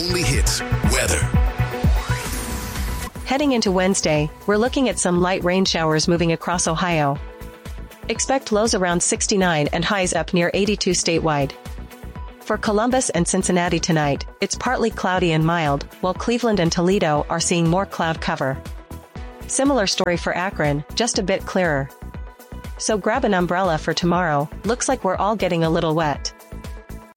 only hits weather. Heading into Wednesday, we're looking at some light rain showers moving across Ohio. Expect lows around 69 and highs up near 82 statewide. For Columbus and Cincinnati tonight, it's partly cloudy and mild, while Cleveland and Toledo are seeing more cloud cover. Similar story for Akron, just a bit clearer. So grab an umbrella for tomorrow, looks like we're all getting a little wet.